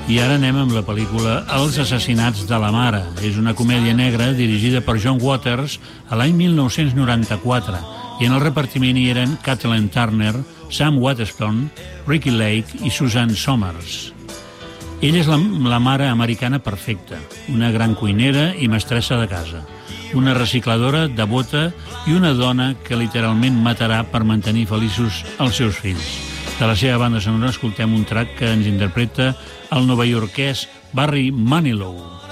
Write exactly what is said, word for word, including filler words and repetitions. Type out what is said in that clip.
I ara anem amb la pel·lícula Els assassinats de la mare. És una comèdia negra dirigida per John Waters a l'any mil nou-cents noranta-quatre i en el repartiment hi eren Kathleen Turner, Sam Waterston, Ricky Lake i Susan Somers. Ella és la, la mare americana perfecta, una gran cuinera i mestressa de casa, una recicladora devota i una dona que literalment matarà per mantenir feliços els seus fills. De la seva banda sonora escoltem un track que ens interpreta el novaiorquès Barry Manilow.